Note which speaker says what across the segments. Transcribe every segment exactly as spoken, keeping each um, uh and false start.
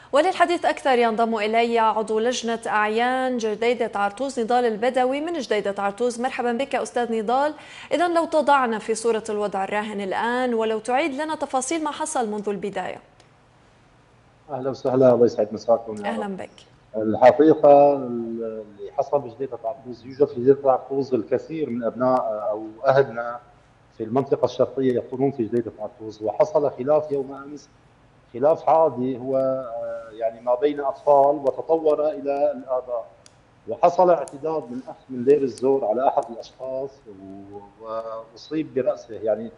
Speaker 1: وللحديث أكثر ينضم إلي عضو لجنة أعيان جديدة عرطوز نضال البدوي من جديدة عرطوز. مرحبا بك أستاذ نضال. إذا لو تضعنا في صورة الوضع الراهن الآن ولو تعيد لنا تفاصيل ما حصل منذ البداية.
Speaker 2: اهلا وسهلا، الله يسعد مساكم يا رب.
Speaker 1: أهلا بك.
Speaker 2: الحقيقه اللي حصل بجديده عرطوز، يوجد في جديده عرطوز الكثير من ابناء او اهلنا في المنطقه الشرقيه يقطنون في جديده عرطوز، وحصل خلاف يوم امس، خلاف عادي هو يعني ما بين اطفال وتطور الى الاباء، وحصل اعتداء من اخ من دير الزور على احد الاشخاص واصيب براسه يعني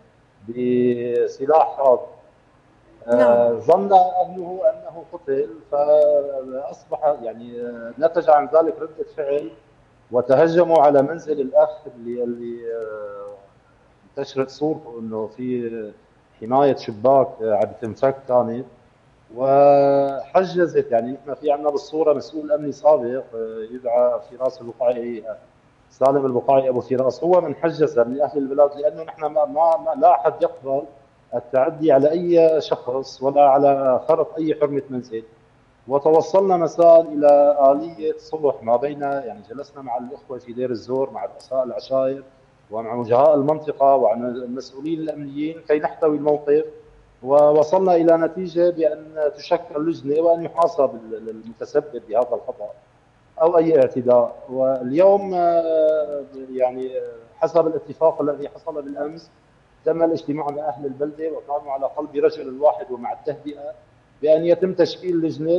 Speaker 2: بسلاح حاد.
Speaker 1: نعم.
Speaker 2: آه، ظن اهله انه قتل، فاصبح يعني آه، نتج عن ذلك رده فعل، وتهجموا على منزل الاخ اللي اللي آه، انتشرت صورته انه في حمايه شباك آه، عم تنفك كانت، وحجزت. يعني نحن في عندنا بالصوره مسؤول امني سابق آه، يدعى فراس البقاعي، سالم البقاعي ابو فراس، هو من حجزها من اهل البلاد، لانه نحن ما, ما, ما لا احد يقبل التعدي على اي شخص ولا على خرق اي حرمه منزل. وتوصلنا مساء الى اليه صلح ما بين، يعني جلسنا مع الاخوه في دير الزور مع رؤساء العشائر ومع وجهاء المنطقه ومع المسؤولين الامنيين كي نحتوي الموقف، ووصلنا الى نتيجه بان تشكل لجنه وان يحاسب المتسبب بهذا الخطا او اي اعتداء. واليوم آه، يعني حسب الاتفاق الذي حصل بالامس تم الاجتماع مع اهل البلده وكانوا على قلب رجل الواحد ومع التهدئه بان يتم تشكيل لجنه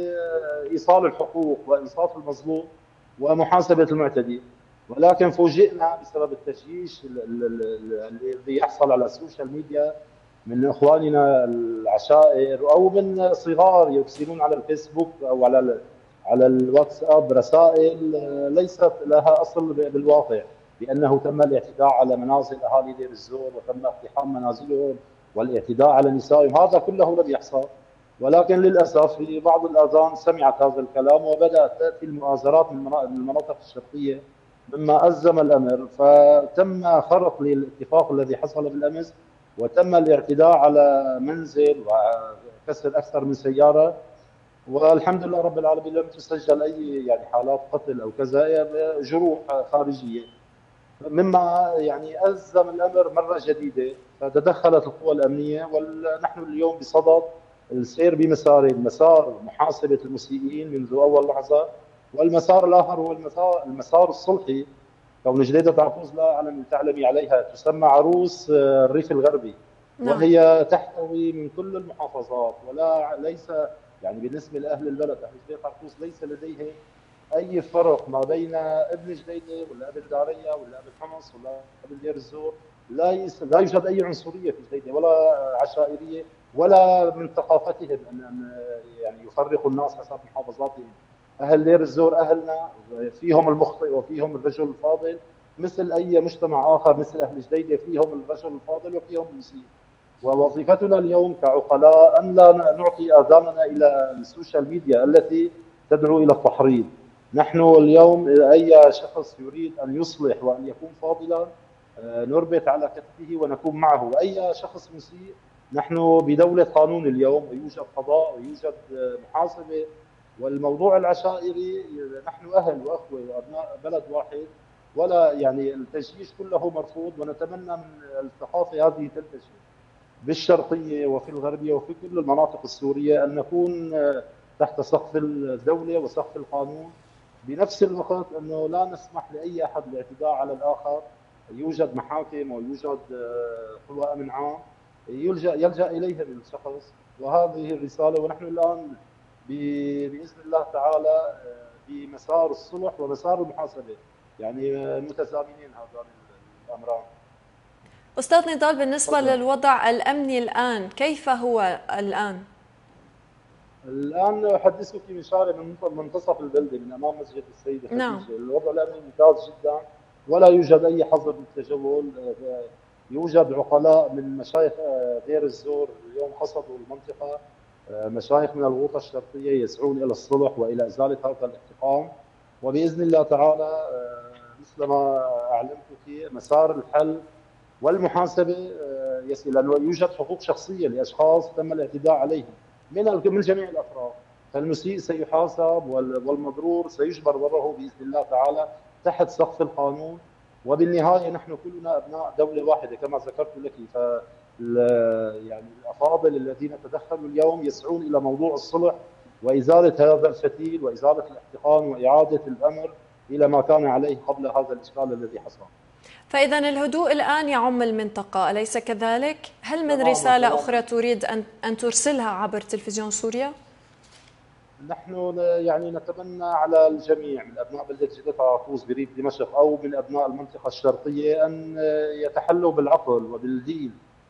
Speaker 2: لايصال الحقوق وانصاف المظلوم ومحاسبه المعتدي. ولكن فوجئنا بسبب التشييش الذي يحصل على السوشيال ميديا من اخواننا العشائر او من صغار يرسلون على الفيسبوك او على على الواتساب رسائل ليست لها اصل بالواقع، بانه تم الاعتداء على منازل اهالي دير الزور وتم اقتحام منازلهم والاعتداء على نسائهم. هذا كله لم يحصل، ولكن للاسف في بعض الاذان سمعت هذا الكلام وبدات تاتي المؤازرات من المناطق الشرقيه مما ازم الامر، فتم خرق للاتفاق الذي حصل بالامس وتم الاعتداء على منزل وكسر اكثر من سياره. والحمد لله رب العالمين لم تسجل اي يعني حالات قتل او كذا، جروح خارجيه، مما يعني ازم الامر مره جديده. فتدخلت القوى الامنيه ونحن اليوم بصدد السير بمسارين: مسار محاسبه المسيئين منذ اول لحظه، والمسار الاخر هو المسار المسار الصلحي. كون جديده عرطوز لا اعلم تعلمي عليها تسمى عروس الريف الغربي،
Speaker 1: نعم.
Speaker 2: وهي تحتوي من كل المحافظات، ولا ليس يعني بالنسبه لاهل البلد اهل جديده عرطوز ليس لديهم اي فرق ما بين ابن جديده ولا ابن داريه ولا ابن حمص ولا ابن دير الزور. لا يس... لا يوجد اي عنصريه في جديده ولا عشائريه ولا من ثقافتهم ان يعني يفرقوا الناس حسب محافظاتهم. اهل دير الزور اهلنا، فيهم المخطئ وفيهم الرجل الفاضل مثل اي مجتمع اخر، مثل اهل جديده فيهم الرجل الفاضل وفيهم المسيء. ووظيفتنا اليوم كعقلاء ان لا نعطي اذاننا الى السوشيال ميديا التي تدعو الى التحريض. نحن اليوم اي شخص يريد ان يصلح وان يكون فاضلا نربط على كتفه ونكون معه، واي شخص مسيء نحن بدوله قانون اليوم، ويوجد قضاء ويوجد محاسبه. والموضوع العشائري نحن اهل واخوه وابناء بلد واحد، ولا يعني التجيش كله مرفوض، ونتمنى من الثقافه هذه تنتشر بالشرقيه وفي الغربيه وفي كل المناطق السوريه، ان نكون تحت سقف الدوله وسقف القانون. بنفس الوقت انه لا نسمح لاي احد بالاعتداء على الاخر. يوجد محاكم ويوجد قوى امن عام يلجا يلجا اليها الشخص، وهذه الرساله. ونحن الان باذن الله تعالى بمسار الصلح ومسار المحاسبه، يعني متزامنين هذان الامران.
Speaker 1: أستاذ نضال، بالنسبة
Speaker 2: تفضل.
Speaker 1: للوضع الأمني الآن كيف هو الآن؟
Speaker 2: الان احدثك من شارع من منتصف البلده من امام مسجد السيده
Speaker 1: نعم.
Speaker 2: خديجه، الوضع الامني ممتاز جدا ولا يوجد اي حظر بالتجول. يوجد عقلاء من مشايخ دير الزور اليوم قصدوا المنطقه، مشايخ من الغوطه الشرقيه يسعون الى الصلح والى ازاله هذا الاحتقان. وباذن الله تعالى مثل ما اعلمتك مسار الحل والمحاسبه يسير، لانه يوجد حقوق شخصيه لاشخاص تم الاعتداء عليهم من من جميع الاطراف. فالمسيء سيحاسب والمضرور سيجبر ضرره بإذن الله تعالى تحت سقف القانون. وبالنهاية نحن كلنا أبناء دولة واحدة كما ذكرت لك. ف يعني الأفاضل الذين تدخلوا اليوم يسعون إلى موضوع الصلح وإزالة هذا الفتيل وإزالة الاحتقان وإعادة الأمر إلى ما كان عليه قبل هذا الإشكال الذي حصل.
Speaker 1: فإذا الهدوء الآن يعم المنطقة، أليس كذلك؟ هل من رسالة أخرى تريد أن أن ترسلها عبر تلفزيون سوريا؟
Speaker 2: نحن يعني نتمنى على الجميع من أبناء بلدة جدة عرطوس بريف دمشق أو من أبناء المنطقة الشرقية أن يتحلوا بالعقل وبالدين.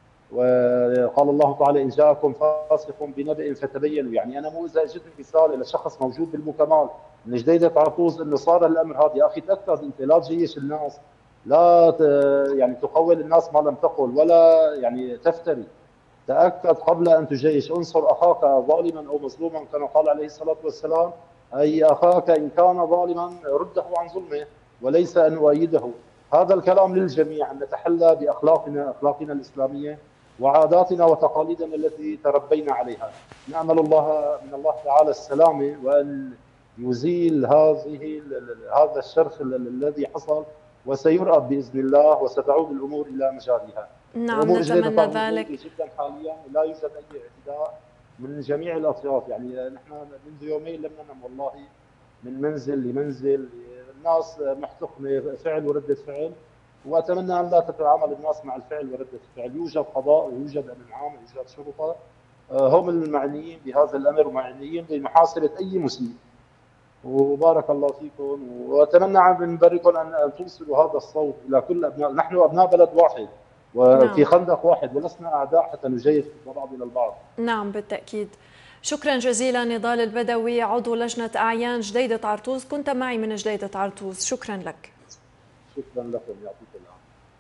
Speaker 2: وقال الله تعالى إن جاءكم فاسق بنبأ فتبينوا. يعني أنا مو إذا اجتني رسالة لشخص موجود بالمكمال من جديدة عرطوس إنه صار الأمر هذا، يا أخي تأكد أنت، لا تجيش الناس، لا يعني تقول الناس ما لم تقل ولا يعني تفتري. تأكد قبل أن تجيش، انصر أخاك ظالما أو مظلوما كما قال عليه الصلاة والسلام، أي أخاك إن كان ظالما رده عن ظلمه وليس أن نؤيده. هذا الكلام للجميع، أن نتحلى بأخلاقنا أخلاقنا الإسلامية وعاداتنا وتقاليدنا التي تربينا عليها. نأمل الله من الله تعالى السلامة وأن يزيل هذه هذا الشرخ الذي حصل وسيرأب بإذن الله وستعود الأمور إلى مجاريها.
Speaker 1: نعم نتمنى ذلك.
Speaker 2: جدا حاليا لا يوجد أي اعتداء من جميع الأطياف. يعني نحن منذ يومين لم ننم والله، من منزل لمنزل الناس محتقنة فعل وردة فعل، وأتمنى أن لا تتعامل الناس مع الفعل وردة الفعل. يوجد قضاء ويوجد أمن عام ويوجد شرطة هم المعنيين بهذا الأمر ومعنيين بمحاسبة أي مسيء. وبارك الله فيكم، وأتمنى من بركم أن توصلوا هذا الصوت إلى كل أبناء. نحن أبناء بلد واحد وفي خندق واحد ولسنا أعداء حتى نجيش بعضنا البعض.
Speaker 1: نعم بالتأكيد. شكرا جزيلا نضال البدوي عضو لجنة أعيان جديدة عرطوس، كنت معي من جديدة عرطوس، شكرا لك.
Speaker 2: شكرا لكم، يعطيك العافية.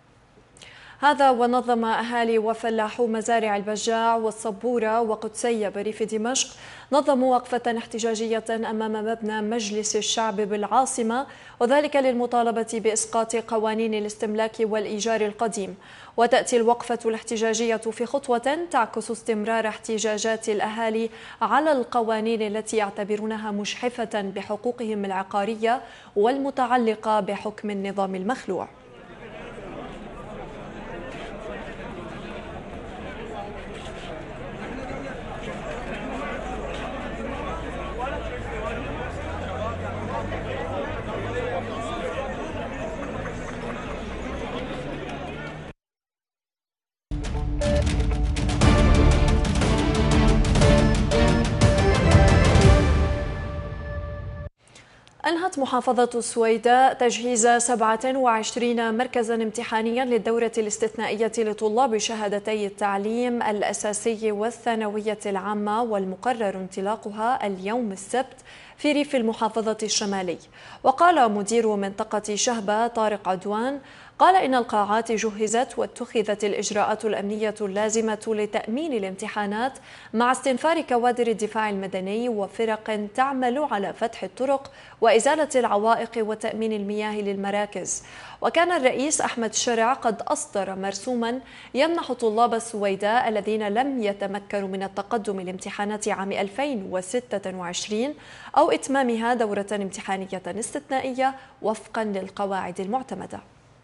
Speaker 1: هذا ونظم أهالي وفلاحو مزارع البجاع والصبورة وقدسية بريف دمشق نظموا وقفة احتجاجية أمام مبنى مجلس الشعب بالعاصمة، وذلك للمطالبة بإسقاط قوانين الاستملاك والإيجار القديم. وتأتي الوقفة الاحتجاجية في خطوة تعكس استمرار احتجاجات الأهالي على القوانين التي يعتبرونها مشحفة بحقوقهم العقارية والمتعلقة بحكم النظام المخلوع. أنهت محافظة السويداء تجهيز سبعة وعشرين مركزا امتحانيا للدورة الاستثنائية لطلاب شهادتي التعليم الأساسي والثانوية العامة، والمقرر انطلاقها اليوم السبت في ريف المحافظة الشمالي. وقال مدير منطقة شهبة طارق عدوان قال إن القاعات جهزت واتخذت الإجراءات الأمنية اللازمة لتأمين الامتحانات مع استنفار كوادر الدفاع المدني وفرق تعمل على فتح الطرق وإزالة العوائق وتأمين المياه للمراكز. وكان الرئيس أحمد شرع قد أصدر مرسوما يمنح طلاب السويداء الذين لم يتمكنوا من التقدم لامتحانات عام ألفين وستة وعشرين أو إتمامها دورة امتحانية استثنائية وفقا للقواعد المعتمدة.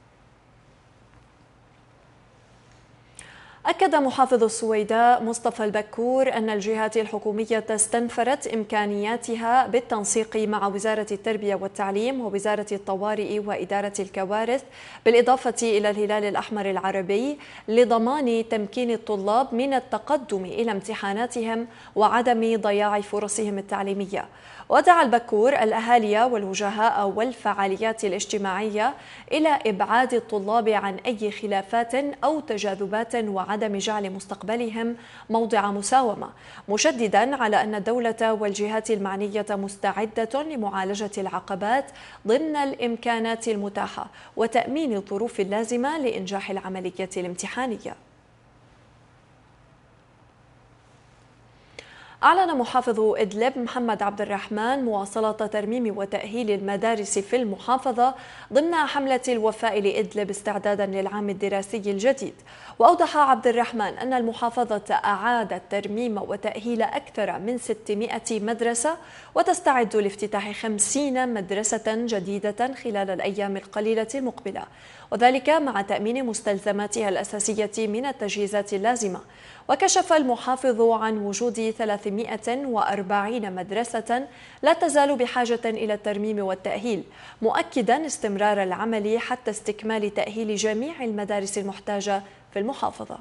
Speaker 1: أكد محافظ السويداء مصطفى البكور أن الجهات الحكومية استنفرت إمكانياتها بالتنسيق مع وزارة التربية والتعليم ووزارة الطوارئ وإدارة الكوارث بالإضافة إلى الهلال الأحمر العربي لضمان تمكين الطلاب من التقدم إلى امتحاناتهم وعدم ضياع فرصهم التعليمية. ودعا البكور الأهالي والوجهاء والفعاليات الاجتماعية إلى إبعاد الطلاب عن أي خلافات أو تجاذبات وعدم جعل مستقبلهم موضع مساومة، مشددا على أن الدولة والجهات المعنية مستعدة لمعالجة العقبات ضمن الإمكانات المتاحة وتأمين الظروف اللازمة لإنجاح العملية الامتحانية. أعلن محافظ إدلب محمد عبد الرحمن مواصلة ترميم وتأهيل المدارس في المحافظة ضمن حملة الوفاء لإدلب استعدادا للعام الدراسي الجديد. وأوضح عبد الرحمن أن المحافظة أعادت ترميم وتأهيل أكثر من ستمائة مدرسة وتستعد لافتتاح خمسين مدرسة جديدة خلال الأيام القليلة المقبلة، وذلك مع تأمين مستلزماتها الأساسية من التجهيزات اللازمة. وكشف المحافظ عن وجود ثلاثمائة وأربعين مدرسة لا تزال بحاجة إلى الترميم والتأهيل، مؤكدا استمرار العمل حتى استكمال تأهيل جميع المدارس المحتاجة في المحافظة.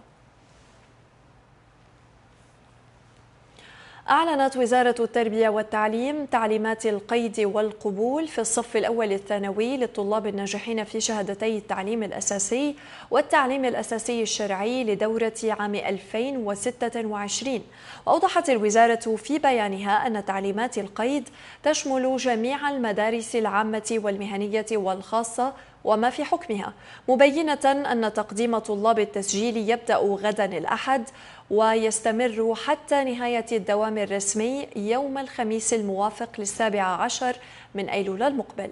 Speaker 1: أعلنت وزارة التربية والتعليم تعليمات القيد والقبول في الصف الأول الثانوي للطلاب الناجحين في شهادتي التعليم الأساسي والتعليم الأساسي الشرعي لدورة عام ألفين وستة وعشرين. وأوضحت الوزارة في بيانها أن تعليمات القيد تشمل جميع المدارس العامة والمهنية والخاصة وما في حكمها، مبينة أن تقديم طلاب التسجيل يبدأ غدا الأحد ويستمر حتى نهاية الدوام الرسمي يوم الخميس الموافق للسابع عشر من أيلول المقبل.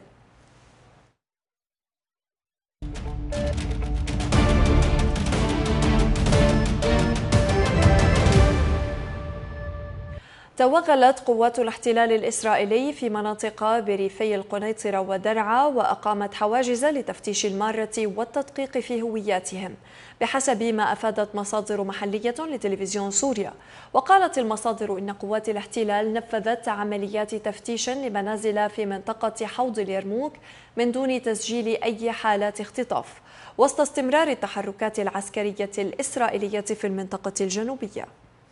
Speaker 1: توغلت قوات الاحتلال الإسرائيلي في مناطق بريفي القنيطرة ودرعا وأقامت حواجز لتفتيش المارة والتدقيق في هوياتهم بحسب ما أفادت مصادر محلية لتلفزيون سوريا. وقالت المصادر إن قوات الاحتلال نفذت عمليات تفتيش لمنازل في منطقة حوض اليرموك من دون تسجيل أي حالات اختطاف وسط استمرار التحركات العسكرية الإسرائيلية في المنطقة الجنوبية.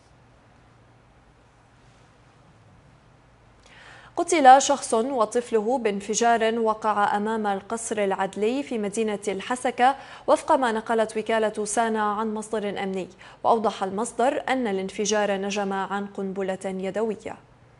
Speaker 1: قتل شخص وطفله بانفجار وقع أمام القصر العدلي في مدينة الحسكة وفق ما نقلت وكالة سانا عن مصدر أمني. وأوضح المصدر أن الانفجار نجم عن قنبلة يدوية.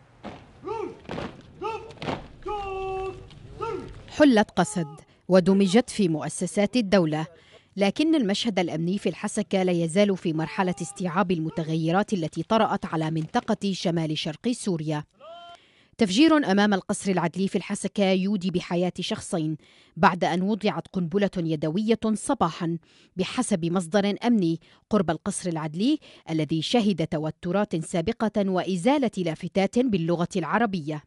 Speaker 3: حلت قسد ودمجت في مؤسسات الدولة، لكن المشهد الأمني في الحسكة لا يزال في مرحلة استيعاب المتغيرات التي طرأت على منطقة شمال شرق سوريا. تفجير أمام القصر العدلي في الحسكة يودي بحياة شخصين بعد أن وضعت قنبلة يدوية صباحا بحسب مصدر أمني قرب القصر العدلي الذي شهد توترات سابقة وإزالة لافتات باللغة العربية.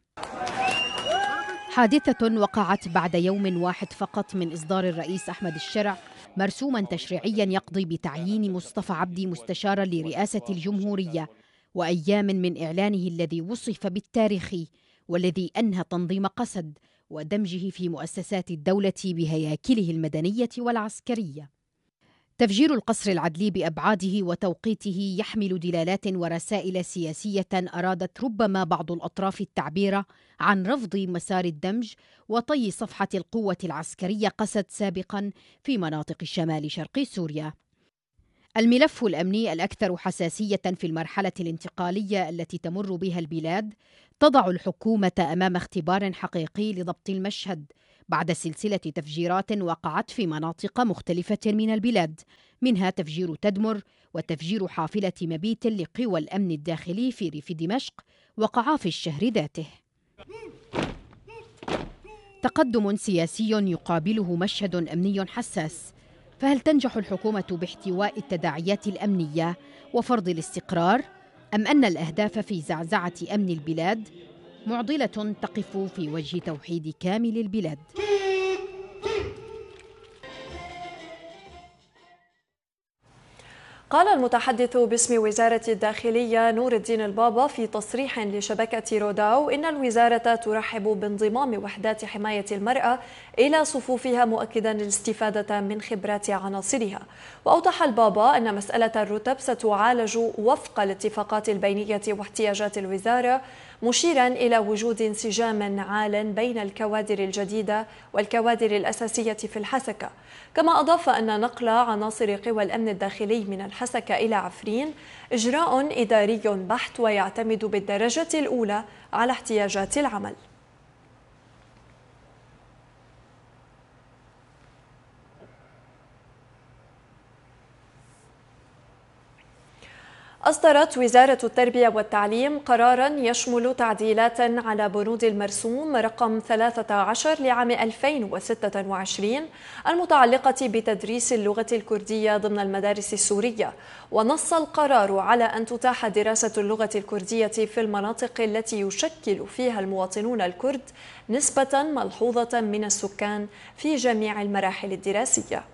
Speaker 3: حادثة وقعت بعد يوم واحد فقط من إصدار الرئيس أحمد الشرع مرسوما تشريعيا يقضي بتعيين مصطفى عبدي مستشارا لرئاسة الجمهورية، وأيام من إعلانه الذي وصف بالتاريخي والذي أنهى تنظيم قسد ودمجه في مؤسسات الدولة بهياكله المدنية والعسكرية. تفجير القصر العدلي بأبعاده وتوقيته يحمل دلالات ورسائل سياسية أرادت ربما بعض الأطراف التعبير عن رفض مسار الدمج وطي صفحة القوة العسكرية قسد سابقا في مناطق شمال شرق سوريا. الملف الأمني الأكثر حساسية في المرحلة الانتقالية التي تمر بها البلاد تضع الحكومة أمام اختبار حقيقي لضبط المشهد بعد سلسلة تفجيرات وقعت في مناطق مختلفة من البلاد، منها تفجير تدمر وتفجير حافلة مبيت لقوى الأمن الداخلي في ريف دمشق وقعا في الشهر ذاته. تقدم سياسي يقابله مشهد أمني حساس، فهل تنجح الحكومة باحتواء التداعيات الأمنية وفرض الاستقرار، أم أن الأهداف في زعزعة أمن البلاد معضلة تقف في وجه توحيد كامل البلاد؟
Speaker 1: قال المتحدث باسم وزارة الداخلية نور الدين البابا في تصريح لشبكة روداو إن الوزارة ترحب بانضمام وحدات حماية المرأة إلى صفوفها، مؤكدا الاستفادة من خبرات عناصرها. وأوضح البابا أن مسألة الرتب ستعالج وفق الاتفاقات البينية واحتياجات الوزارة، مشيرا إلى وجود انسجام عال بين الكوادر الجديدة والكوادر الأساسية في الحسكة. كما أضاف أن نقل عناصر قوى الأمن الداخلي من الحسكة إلى عفرين إجراء إداري بحت ويعتمد بالدرجة الأولى على احتياجات العمل. أصدرت وزارة التربية والتعليم قراراً يشمل تعديلات على بنود المرسوم رقم ثلاثة عشر لعام ألفين وستة وعشرين المتعلقة بتدريس اللغة الكردية ضمن المدارس السورية. ونص القرار على أن تتاح دراسة اللغة الكردية في المناطق التي يشكل فيها المواطنون الكرد نسبة ملحوظة من السكان في جميع المراحل الدراسية.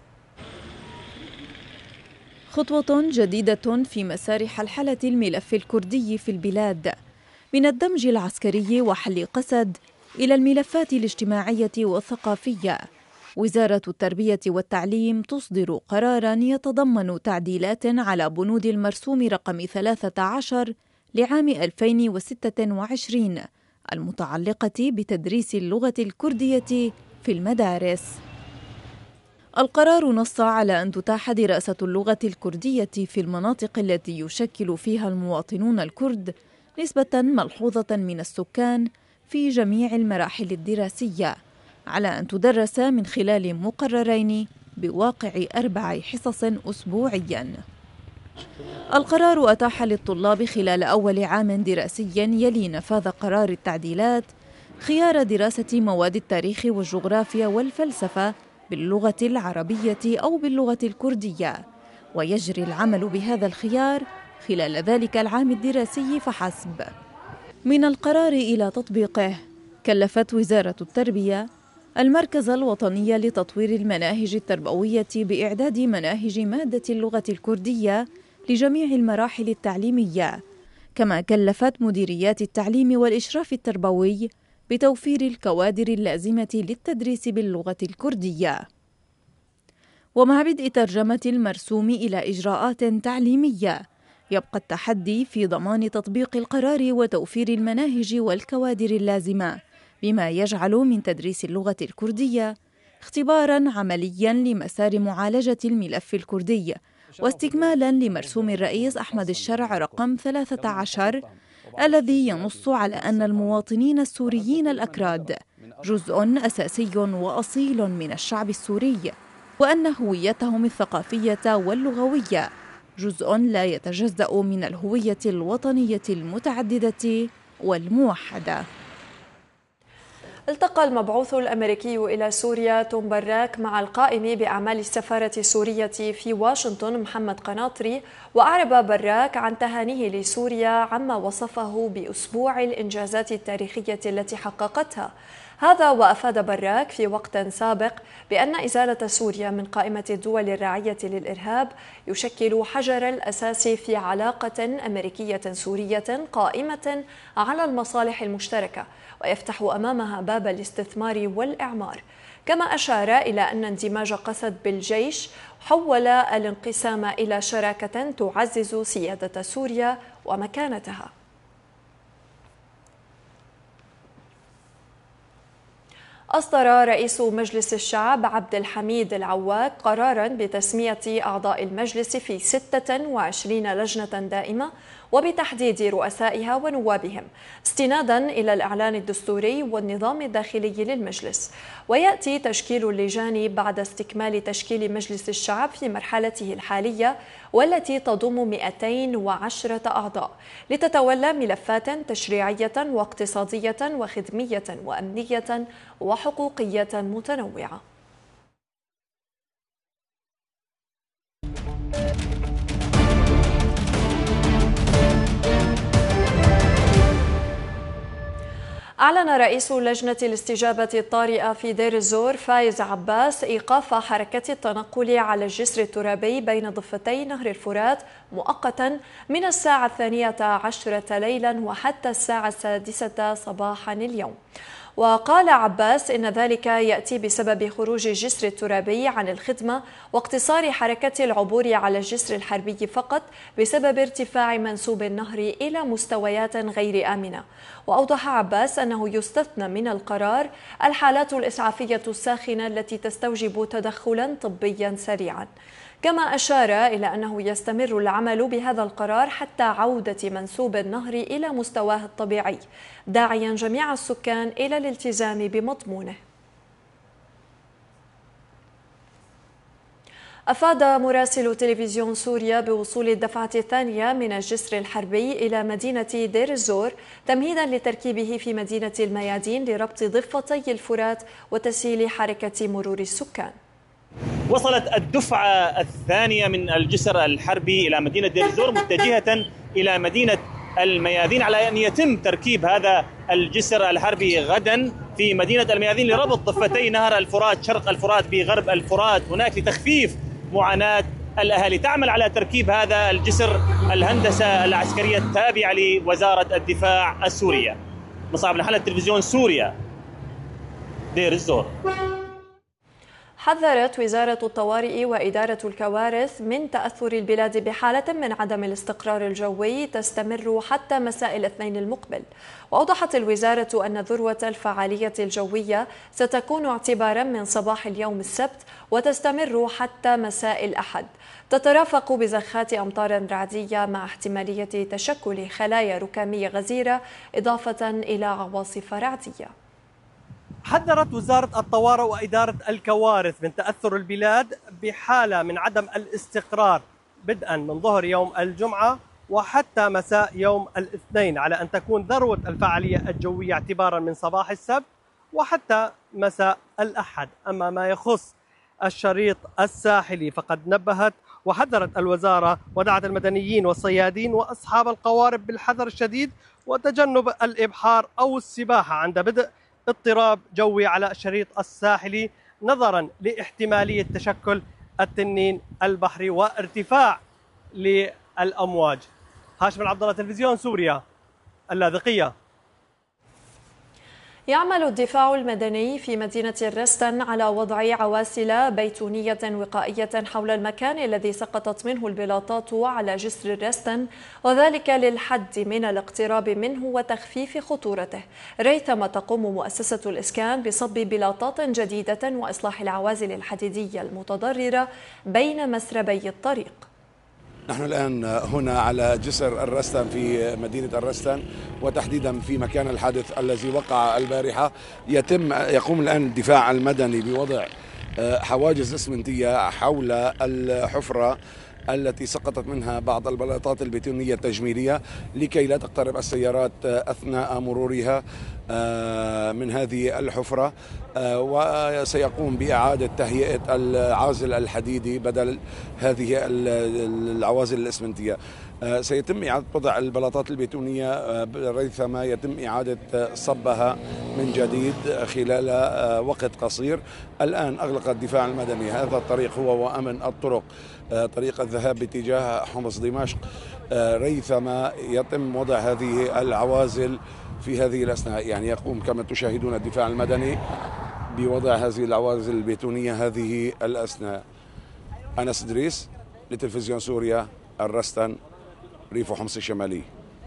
Speaker 4: خطوة جديدة في مسار حلحلة الملف الكردي في البلاد، من الدمج العسكري وحل قسد إلى الملفات الاجتماعية والثقافية. وزارة التربية والتعليم تصدر قراراً يتضمن تعديلات على بنود المرسوم رقم ثلاثة عشر لعام ألفين وستة وعشرين المتعلقة بتدريس اللغة الكردية في المدارس. القرار نص على أن تتاح دراسة اللغة الكردية في المناطق التي يشكل فيها المواطنون الكرد نسبة ملحوظة من السكان في جميع المراحل الدراسية، على أن تدرس من خلال مقررين بواقع أربع حصص أسبوعياً. القرار أتاح للطلاب خلال أول عام دراسي يلي نفاذ قرار التعديلات خيار دراسة مواد التاريخ والجغرافيا والفلسفة باللغة العربية أو باللغة الكردية، ويجري العمل بهذا الخيار خلال ذلك العام الدراسي فحسب. من القرار إلى تطبيقه، كلفت وزارة التربية المركز الوطني لتطوير المناهج التربوية بإعداد مناهج مادة اللغة الكردية لجميع المراحل التعليمية، كما كلفت مديريات التعليم والإشراف التربوي بتوفير الكوادر اللازمة للتدريس باللغة الكردية. ومع بدء ترجمة المرسوم إلى إجراءات تعليمية، يبقى التحدي في ضمان تطبيق القرار وتوفير المناهج والكوادر اللازمة، بما يجعل من تدريس اللغة الكردية اختباراً عملياً لمسار معالجة الملف الكردي، واستكمالاً لمرسوم الرئيس أحمد الشرع رقم ثلاثة عشر الذي ينص على أن المواطنين السوريين الأكراد جزء أساسي وأصيل من الشعب السوري، وأن هويتهم الثقافية واللغوية جزء لا يتجزأ من الهوية الوطنية المتعددة والموحدة.
Speaker 1: التقى المبعوث الأمريكي إلى سوريا توم براك مع القائم بأعمال السفارة السورية في واشنطن محمد قناطري، وأعرب براك عن تهانيه لسوريا عما وصفه بأسبوع الإنجازات التاريخية التي حققتها. هذا وأفاد براك في وقت سابق بأن إزالة سوريا من قائمة الدول الراعية للإرهاب يشكل حجر الأساس في علاقة أمريكية سورية قائمة على المصالح المشتركة، ويفتح أمامها باب الاستثمار والإعمار. كما أشار إلى أن اندماج قسد بالجيش حول الانقسام إلى شراكة تعزز سيادة سوريا ومكانتها. أصدر رئيس مجلس الشعب عبد الحميد العواق قراراً بتسمية أعضاء المجلس في ستة وعشرين لجنة دائمة وبتحديد رؤسائها ونوابهم استناداً إلى الإعلان الدستوري والنظام الداخلي للمجلس. ويأتي تشكيل اللجان بعد استكمال تشكيل مجلس الشعب في مرحلته الحالية والتي تضم مئتين وعشرة أعضاء لتتولى ملفات تشريعية واقتصادية وخدمية وأمنية وحقوقية متنوعة. أعلن رئيس لجنة الاستجابة الطارئة في دير الزور فايز عباس إيقاف حركة التنقل على الجسر الترابي بين ضفتي نهر الفرات مؤقتا من الساعة الثانية عشرة ليلا وحتى الساعة السادسة صباحا اليوم. وقال عباس إن ذلك يأتي بسبب خروج الجسر الترابي عن الخدمة واقتصار حركة العبور على الجسر الحربي فقط بسبب ارتفاع منسوب النهر إلى مستويات غير آمنة. وأوضح عباس أنه يستثنى من القرار الحالات الإسعافية الساخنة التي تستوجب تدخلا طبيا سريعا. كما أشار إلى أنه يستمر العمل بهذا القرار حتى عودة منسوب النهر إلى مستواه الطبيعي، داعيا جميع السكان إلى الالتزام بمضمونه. أفاد مراسل تلفزيون سوريا بوصول الدفعة الثانية من الجسر الحربي إلى مدينة دير الزور تمهيدا لتركيبه في مدينة الميادين لربط ضفتي الفرات وتسهيل حركة مرور السكان.
Speaker 5: وصلت الدفعة الثانية من الجسر الحربي إلى مدينة دير الزور متجهة إلى مدينة الميادين على أن يتم تركيب هذا الجسر الحربي غدا في مدينة الميادين لربط ضفتي نهر الفرات شرق الفرات بغرب الفرات هناك لتخفيف معاناة الأهالي. تعمل على تركيب هذا الجسر الهندسة العسكرية التابعة لوزارة الدفاع السورية. مصعب نحلة تلفزيون سوريا دير الزور.
Speaker 1: حذرت وزارة الطوارئ وإدارة الكوارث من تأثر البلاد بحالة من عدم الاستقرار الجوي تستمر حتى مساء الاثنين المقبل. وأوضحت الوزارة أن ذروة الفعالية الجوية ستكون اعتبارا من صباح اليوم السبت وتستمر حتى مساء الأحد، تترافق بزخات أمطار رعدية مع احتمالية تشكل خلايا ركامية غزيرة إضافة إلى عواصف رعدية.
Speaker 6: حذرت وزارة الطوارئ وإدارة الكوارث من تأثر البلاد بحالة من عدم الاستقرار بدءا من ظهر يوم الجمعة وحتى مساء يوم الاثنين، على أن تكون ذروة الفعالية الجوية اعتبارا من صباح السبت وحتى مساء الأحد. أما ما يخص الشريط الساحلي فقد نبهت وحذرت الوزارة ودعت المدنيين والصيادين وأصحاب القوارب بالحذر الشديد وتجنب الإبحار أو السباحة عند بدء اضطراب جوي على الشريط الساحلي نظرا لاحتمالية تشكل التنين البحري وارتفاع للأمواج. هاشم العبد الله تلفزيون سوريا اللاذقية.
Speaker 1: يعمل الدفاع المدني في مدينة الرستن على وضع عواسل بيتونية وقائية حول المكان الذي سقطت منه البلاطات على جسر الرستن، وذلك للحد من الاقتراب منه وتخفيف خطورته، ريثما تقوم مؤسسة الإسكان بصب بلاطات جديدة وإصلاح العوازل الحديدية المتضررة بين مسربي الطريق.
Speaker 7: نحن الآن هنا على جسر الرستن في مدينة الرستن وتحديدا في مكان الحادث الذي وقع البارحة. يتم يقوم الآن الدفاع المدني بوضع حواجز إسمنتية حول الحفرة التي سقطت منها بعض البلاطات البيتونية التجميلية لكي لا تقترب السيارات أثناء مرورها من هذه الحفرة، وسيقوم بإعادة تهيئة العازل الحديدي بدل هذه العوازل الإسمنتية. سيتم إعادة وضع البلاطات البيتونية ريثما يتم إعادة صبها من جديد خلال وقت قصير. الآن أغلق الدفاع المدني هذا الطريق هو وأمن الطرق طريق الذهاب باتجاه حمص دمشق ريثما يتم وضع هذه العوازل في هذه الأثناء. يعني يقوم كما تشاهدون الدفاع المدني بوضع هذه العوازل البيتونية هذه الأثناء. أنس إدريس لتلفزيون سوريا الرستن ريف حمص الشمالي.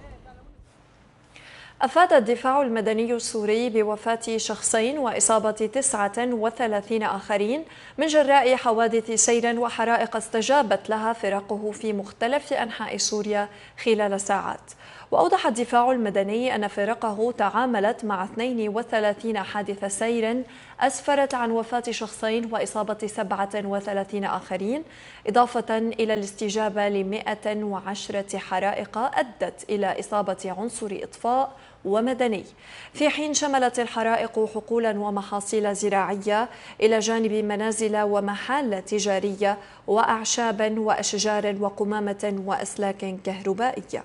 Speaker 1: أفاد الدفاع المدني السوري بوفاة شخصين وإصابة تسعة وثلاثين آخرين من جراء حوادث سير وحرائق استجابت لها فرقه في مختلف أنحاء سوريا خلال ساعات. وأوضح الدفاع المدني أن فرقه تعاملت مع اثنين وثلاثين حادث سير أسفرت عن وفاة شخصين وإصابة سبعة وثلاثين آخرين، إضافة إلى الاستجابة لمئة وعشرة حرائق أدت إلى إصابة عنصر إطفاء ومدني، في حين شملت الحرائق حقولا ومحاصيل زراعية إلى جانب منازل ومحال تجارية وأعشابا وأشجار وقمامة وأسلاك كهربائية.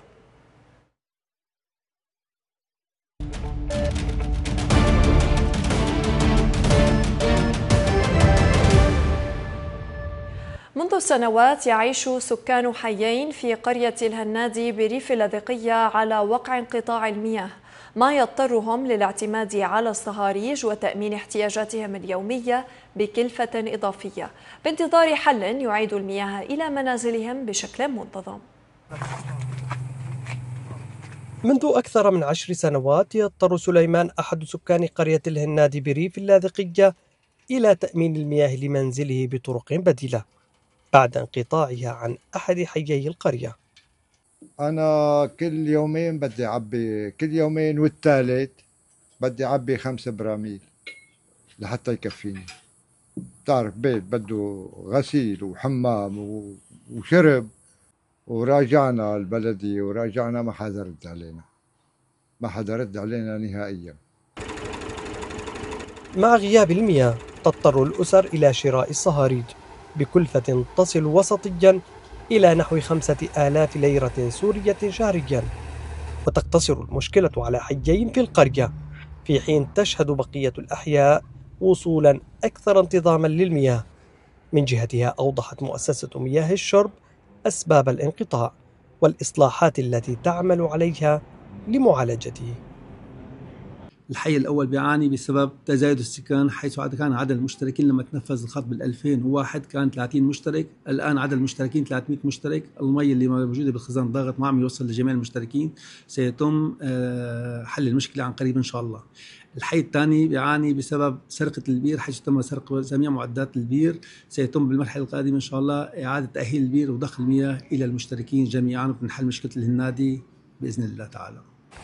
Speaker 1: منذ سنوات يعيش سكان حيين في قرية الهنادي بريف اللاذقية على وقع انقطاع المياه، ما يضطرهم للاعتماد على الصهاريج وتأمين احتياجاتهم اليومية بكلفة إضافية، بانتظار حل يعيد المياه إلى منازلهم بشكل منتظم.
Speaker 6: منذ أكثر من عشر سنوات يضطر سليمان أحد سكان قرية الهنادي بريف اللاذقية إلى تأمين المياه لمنزله بطرق بديلة بعد انقطاعها عن أحد حيي القرية.
Speaker 8: أنا كل يومين بدي أعبي، كل يومين والثالث بدي أعبي خمسة براميل لحتى يكفيني. بتعرف بيت بده غسيل وحمام وشرب. وراجعنا البلدية وراجعنا ما حدا رد علينا، ما حدا رد علينا نهائيا.
Speaker 6: مع غياب المياه تضطر الأسر إلى شراء الصهاريج بكلفة تصل وسطيا إلى نحو خمسة آلاف ليرة سورية شهريا، وتقتصر المشكلة على حيين في القرية، في حين تشهد بقية الأحياء وصولا أكثر انتظاما للمياه. من جهتها أوضحت مؤسسة مياه الشرب أسباب الانقطاع والإصلاحات التي تعمل عليها لمعالجته.
Speaker 9: الحي الأول بيعاني بسبب تزايد السكان، حيث كان عدد المشتركين لما تنفذ الخط بال ألفين وواحد كان ثلاثين مشترك، الآن عدد المشتركين ثلاثمئة مشترك. المي اللي موجودة بالخزان ضاغط ما عم يوصل لجميع المشتركين. سيتم حل المشكلة عن قريب إن شاء الله. الحي الثاني بيعاني بسبب سرقة البير، حيث تم سرقة جميع معدات البير. سيتم بالمرحلة القادمة إن شاء الله إعادة تأهيل البير وضخ المياه إلى المشتركين جميعا ونحل مشكلة الهنادي بإذن الله تعالى.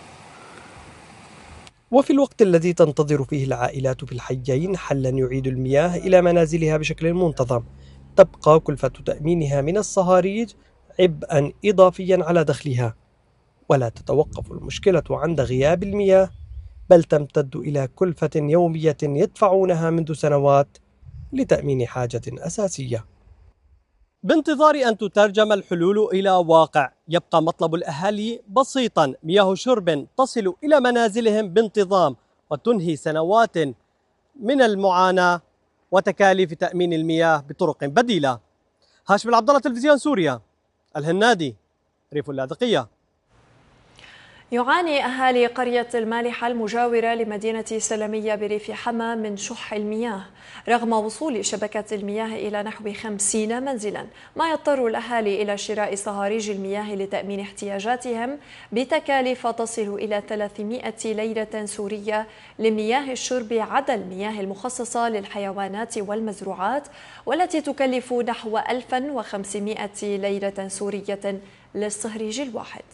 Speaker 6: وفي الوقت الذي تنتظر فيه العائلات في الحيين حلا يعيد المياه إلى منازلها بشكل منتظم، تبقى كلفة تأمينها من الصهاريج عبئا إضافيا على دخلها. ولا تتوقف المشكلة عند غياب المياه، بل تمتد إلى كلفة يومية يدفعونها منذ سنوات لتأمين حاجة أساسية. بانتظار أن تترجم الحلول إلى واقع، يبقى مطلب الأهالي بسيطا: مياه شرب تصل إلى منازلهم بانتظام وتنهي سنوات من المعاناة وتكاليف تأمين المياه بطرق بديلة. هاشم العبد الله، تلفزيون سوريا، الهنادي، ريف اللاذقية.
Speaker 1: يعاني أهالي قرية المالحة المجاورة لمدينة سلمية بريف حما من شح المياه رغم وصول شبكة المياه إلى نحو خمسين منزلا، ما يضطر الأهالي إلى شراء صهاريج المياه لتأمين احتياجاتهم بتكاليف تصل إلى ثلاثمئة ليرة سورية لمياه الشرب، عدا المياه المخصصة للحيوانات والمزروعات والتي تكلف نحو ألف وخمسمئة ليرة سورية للصهريج الواحد.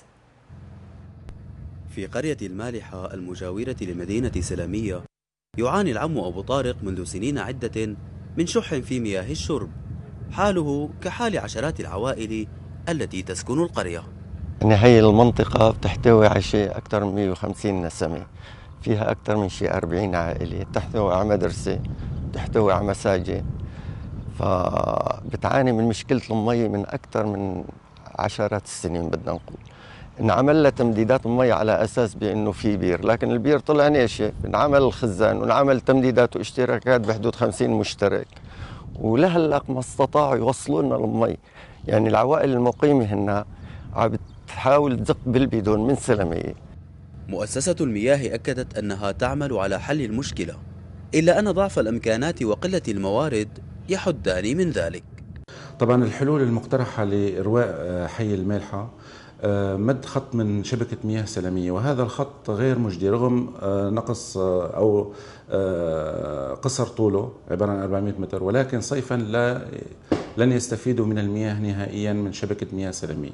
Speaker 10: في قرية المالحة المجاورة لمدينة سلمية يعاني العم أبو طارق منذ سنين عدة من شح في مياه الشرب، حاله كحال عشرات العوائل التي تسكن القرية.
Speaker 11: يعني هي المنطقة بتحتوي على شيء أكثر من مئة وخمسين نسمة، فيها أكثر من شيء أربعين عائلة، تحتوي على مدرسة، تحتوي على مساجد، فبتعاني من مشكلة المي من أكثر من عشرات السنين. بدنا نقول انعمل لها تمديدات المي على اساس بانه في بير، لكن البير طلع ناشف، انعمل الخزان وانعمل تمديدات واشتراكات بحدود خمسين مشترك، ولهلا ما استطاعوا يوصلوا لنا المي. يعني العوائل المقيمه هنا عم بتحاول تزق بالبيدون من سلميه.
Speaker 10: مؤسسة المياه أكدت أنها تعمل على حل المشكلة، إلا أن ضعف الإمكانات وقلة الموارد يحدان من ذلك.
Speaker 12: طبعا الحلول المقترحة لإرواء حي المالحة مد خط من شبكة مياه سلمية، وهذا الخط غير مجدي رغم نقص أو قصر طوله عبارة عن أربعمئة متر، ولكن صيفا لا لن يستفيدوا من المياه نهائيا من شبكة مياه سلمية.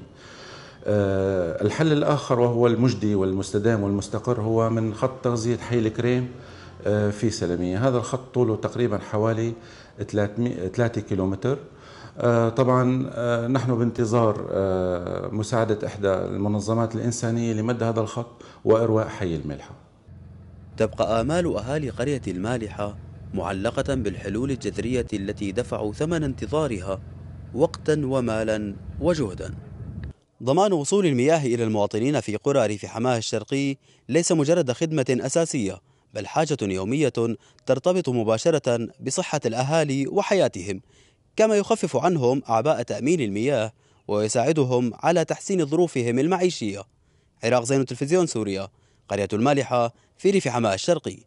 Speaker 12: الحل الآخر وهو المجدي والمستدام والمستقر هو من خط تغذية حي الكريم في سلمية. هذا الخط طوله تقريبا حوالي ثلاثة كيلومتر. طبعا نحن بانتظار مساعدة إحدى المنظمات الإنسانية لمد هذا الخط وإرواء حي المالحة.
Speaker 10: تبقى آمال أهالي قرية المالحة معلقة بالحلول الجذرية التي دفعوا ثمن انتظارها وقتا ومالا وجهدا. ضمان وصول المياه إلى المواطنين في قرى ريف حماه الشرقي ليس مجرد خدمة أساسية، بل حاجة يومية ترتبط مباشرة بصحة الأهالي وحياتهم، كما يخفف عنهم أعباء تأمين المياه ويساعدهم على تحسين ظروفهم المعيشية. عراق زين، تلفزيون سوريا، قرية المالحة في ريف حماه الشرقي.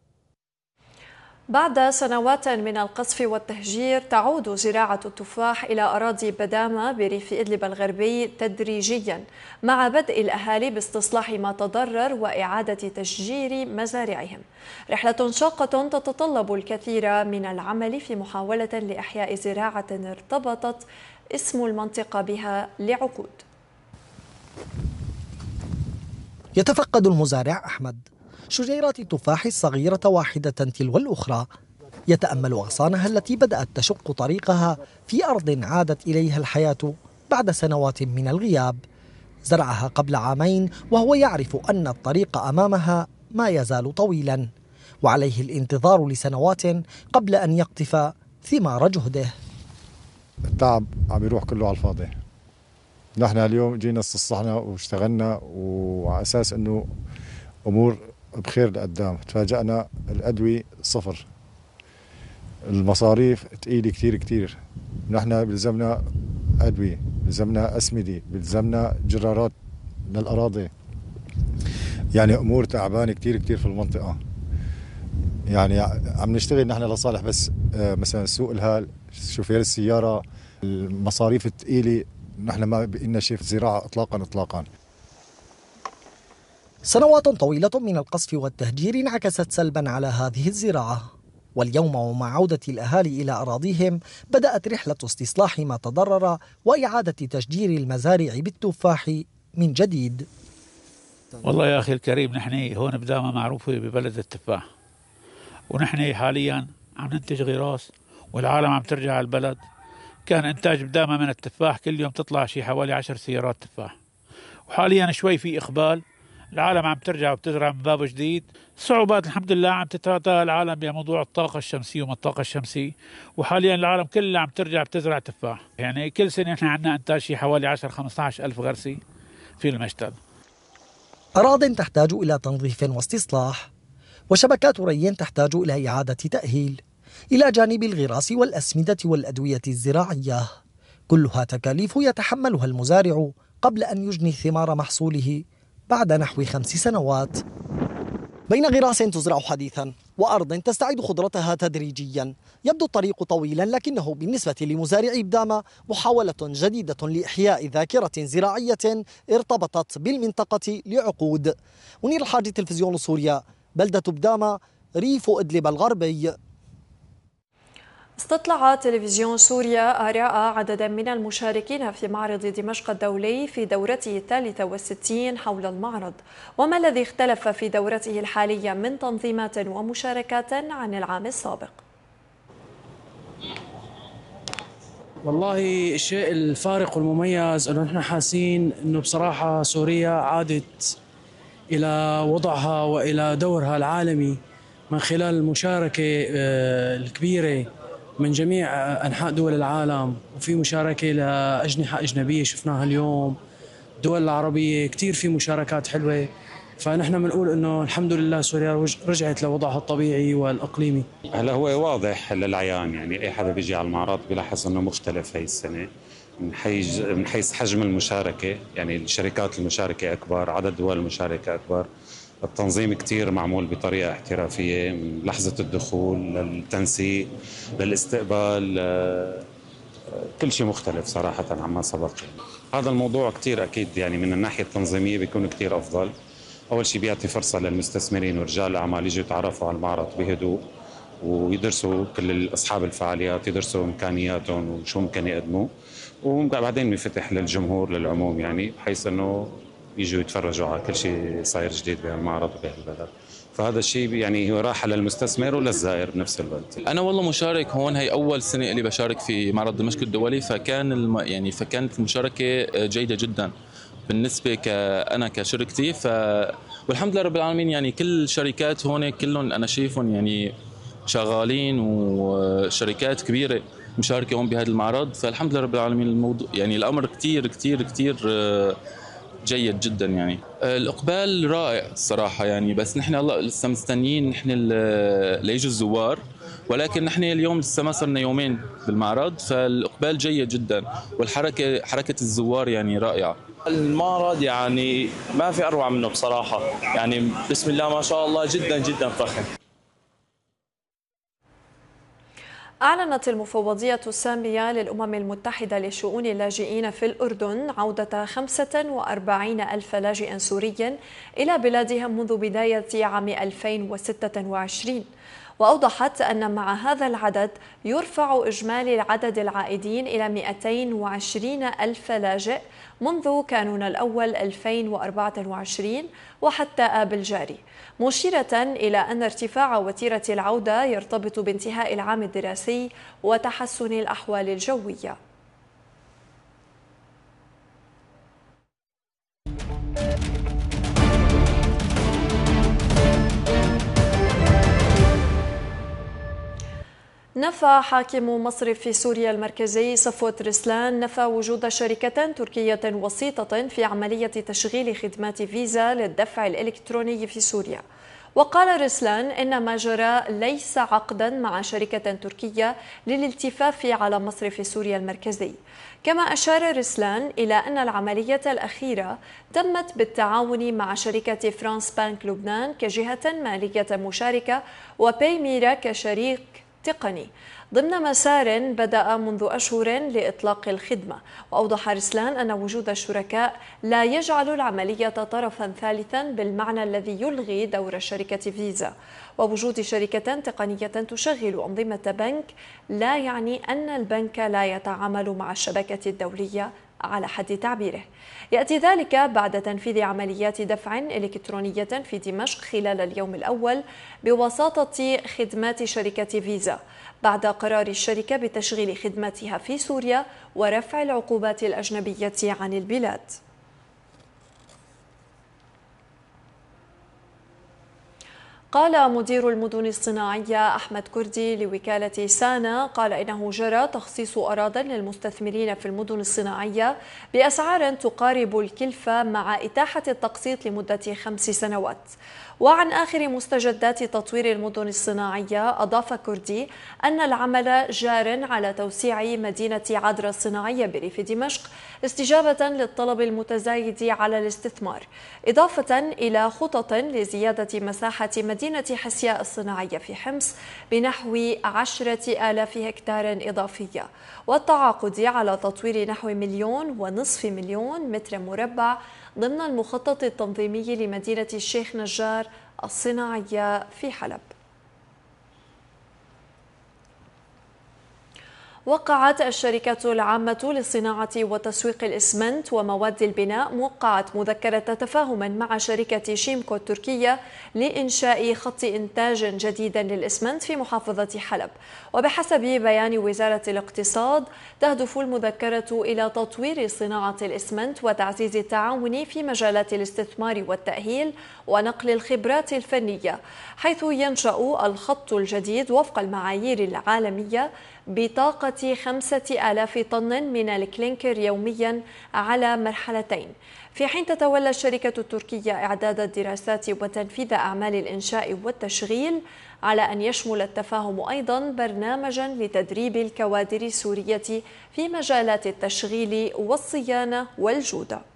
Speaker 1: بعد سنوات من القصف والتهجير تعود زراعة التفاح إلى أراضي بدامة بريف إدلب الغربي تدريجيا، مع بدء الأهالي باستصلاح ما تضرر وإعادة تشجير مزارعهم. رحلة شاقة تتطلب الكثير من العمل في محاولة لإحياء زراعة ارتبطت اسم المنطقة بها لعقود.
Speaker 13: يتفقد المزارع أحمد شجيرات التفاح الصغيرة واحدة تلو الأخرى يتأمل أغصانها التي بدأت تشق طريقها في أرض عادت إليها الحياة بعد سنوات من الغياب. زرعها قبل عامين وهو يعرف أن الطريق أمامها ما يزال طويلا، وعليه الانتظار لسنوات قبل أن يقطف ثمار جهده.
Speaker 14: التعب عم يروح كله على الفاضي. نحن اليوم جينا استصلحنا واشتغلنا وعلى أساس أنه أمور بخير لقدام، تفاجأنا الأدوية صفر، المصاريف تقيلة كتير كتير. نحن بلزمنا أدوية، بلزمنا أسمدة، بلزمنا جرارات للأراضي، يعني أمور تعبانة كتير كتير في المنطقة. يعني عم نشتغل نحن لصالح بس مثلا سوق الهال، شوفير السيارة، المصاريف الثقيلة، نحن ما بقينا شيء في الزراعة إطلاقا إطلاقا.
Speaker 13: سنوات طويلة من القصف والتهجير انعكست سلبا على هذه الزراعة، واليوم ومع عودة الأهالي إلى أراضيهم بدأت رحلة استصلاح ما تضرر وإعادة تشجير المزارع بالتفاح من جديد.
Speaker 15: والله يا أخي الكريم، نحن هون بدامة معروفة ببلد التفاح، ونحن حاليا عم ننتج غراس والعالم عم ترجع على البلد. كان إنتاج بدامة من التفاح كل يوم تطلع شي حوالي عشر سيارات تفاح، وحاليا شوي في إقبال، العالم عم ترجع وبتزرع من باب جديد. صعوبات الحمد لله عم تتعاطى العالم بموضوع الطاقة الشمسية وما الطاقة الشمسية، وحاليا العالم كلها عم ترجع بتزرع تفاح. يعني كل سنة نحن عندنا إنتاج شي حوالي عشرة خمسة عشر ألف غرسي في المشتل.
Speaker 13: أراضٍ تحتاج إلى تنظيف واستصلاح، وشبكات ري تحتاج إلى إعادة تأهيل، إلى جانب الغراس والأسمدة والأدوية الزراعية، كلها تكاليف يتحملها المزارع قبل أن يجني ثمار محصوله بعد نحو خمس سنوات. بين غراس تزرع حديثا وأرض تستعيد خضرتها تدريجيا، يبدو الطريق طويلا، لكنه بالنسبة لمزارعي بدامة محاولة جديدة لإحياء ذاكرة زراعية ارتبطت بالمنطقة لعقود. منير الحاجي، تلفزيون سوريا، بلدة بدامة، ريف إدلب الغربي.
Speaker 1: استطلع تلفزيون سوريا آراء عدد من المشاركين في معرض دمشق الدولي في دورته الثالثة والستين حول المعرض، وما الذي اختلف في دورته الحالية من تنظيمات ومشاركات عن العام السابق؟
Speaker 16: والله الشيء الفارق والمميز أنه نحن حاسين أنه بصراحة سوريا عادت إلى وضعها وإلى دورها العالمي من خلال المشاركة الكبيرة من جميع أنحاء دول العالم، وفي مشاركة لأجنحة أجنبية شفناها اليوم، الدول العربية كتير في مشاركات حلوة. فنحن بنقول إنه الحمد لله سوريا رجعت لوضعها الطبيعي والإقليمي.
Speaker 17: هلا هو واضح للعيان، يعني أي حدا بيجي على المعرض بيلاحظ إنه مختلف هاي السنة من حيث من حيث حجم المشاركة، يعني الشركات المشاركة أكبر، عدد دول المشاركة أكبر، التنظيم كتير معمول بطريقة احترافية من لحظة الدخول للتنسيق للاستقبال، كل شيء مختلف صراحة عما سبق. هذا الموضوع كتير أكيد يعني من الناحية التنظيمية بيكون كتير أفضل. أول شيء بيعطي فرصة للمستثمرين ورجال الأعمال يجوا يتعرفوا على المعرض بهدوء ويدرسوا كل أصحاب الفعاليات، يدرسوا إمكانياتهم وشو ممكن يقدموا، وبعدين بيفتح للجمهور للعموم، يعني بحيث أنه يجوا يتفرجوا على كل شيء صاير جديد بهالمعرض وبهالبلد. فهذا الشيء يعني هو راحة للمستثمر وللزائر بنفس الوقت.
Speaker 18: أنا والله مشارك هون، هي أول سنة اللي بشارك في معرض دمشق الدولي، فكان الم... يعني فكانت المشاركة جيدة جدا بالنسبة كأنا كشركتي. ف والحمد لله رب العالمين، يعني كل الشركات هون كلهم أنا شايفهم يعني شغالين، وشركات كبيرة مشاركة هون بهذا المعرض. فالحمد لله رب العالمين الموضوع يعني الأمر كتير كتير كتير جيد جدا. يعني الإقبال رائع الصراحة، يعني بس نحن الله لسه مستنيين نحن ليجوا الزوار، ولكن نحن اليوم لسه ما صرنا يومين بالمعرض، فالإقبال جيد جدا، والحركة حركة الزوار يعني رائعة.
Speaker 19: المعرض يعني ما في أروع منه بصراحة، يعني بسم الله ما شاء الله جدا جدا فخم.
Speaker 1: أعلنت المفوضية السامية للأمم المتحدة لشؤون اللاجئين في الأردن عودة خمسة وأربعين ألف لاجئ سوري إلى بلادهم منذ بداية عام ألفين وستة وعشرين، وأوضحت أن مع هذا العدد يرفع إجمالي العدد العائدين إلى مئتين وعشرين ألف لاجئ منذ كانون الأول ألفين وأربعة وعشرين وحتى آب الجاري، مشيرة إلى أن ارتفاع وتيرة العودة يرتبط بانتهاء العام الدراسي وتحسن الأحوال الجوية. نفى حاكم مصرف في سوريا المركزي صفوت رسلان نفى وجود شركة تركية وسيطة في عملية تشغيل خدمات فيزا للدفع الإلكتروني في سوريا. وقال رسلان إن ما جرى ليس عقدا مع شركة تركية للالتفاف على مصرف سوريا المركزي. كما أشار رسلان إلى أن العملية الأخيرة تمت بالتعاون مع شركة فرانس بانك لبنان كجهة مالية مشاركة وباي ميرا كشريك تقني ضمن مسار بدأ منذ أشهر لإطلاق الخدمة. وأوضح رسلان أن وجود الشركاء لا يجعل العملية طرفا ثالثا بالمعنى الذي يلغي دور شركة فيزا، ووجود شركة تقنية تشغل أنظمة بنك لا يعني أن البنك لا يتعامل مع الشبكة الدولية على حد تعبيره. يأتي ذلك بعد تنفيذ عمليات دفع إلكترونية في دمشق خلال اليوم الأول بواسطة خدمات شركة فيزا، بعد قرار الشركة بتشغيل خدماتها في سوريا ورفع العقوبات الأجنبية عن البلاد. قال مدير المدن الصناعية أحمد كردي لوكالة سانا قال إنه جرى تخصيص أراضٍ للمستثمرين في المدن الصناعية بأسعار تقارب الكلفة مع إتاحة التقسيط لمدة خمس سنوات. وعن آخر مستجدات تطوير المدن الصناعية أضاف كردي أن العمل جار على توسيع مدينة عدرا الصناعية بريف دمشق استجابة للطلب المتزايد على الاستثمار، إضافة إلى خطط لزيادة مساحة مدينة حسياء الصناعية في حمص بنحو عشرة آلاف هكتار إضافية، والتعاقد على تطوير نحو مليون ونصف مليون متر مربع ضمن المخطط التنظيمي لمدينة الشيخ نجار الصناعية في حلب. وقعت الشركة العامة للصناعة وتسويق الإسمنت ومواد البناء موقعة مذكرة تفاهم مع شركة شيمكو التركية لإنشاء خط إنتاج جديد للإسمنت في محافظة حلب. وبحسب بيان وزارة الاقتصاد تهدف المذكرة إلى تطوير صناعة الإسمنت وتعزيز التعاون في مجالات الاستثمار والتأهيل ونقل الخبرات الفنية، حيث ينشأ الخط الجديد وفق المعايير العالمية بطاقة خمسة آلاف طن من الكلينكر يوميا على مرحلتين، في حين تتولى الشركة التركية إعداد الدراسات وتنفيذ أعمال الإنشاء والتشغيل، على أن يشمل التفاهم أيضا برنامجا لتدريب الكوادر السورية في مجالات التشغيل والصيانة والجودة.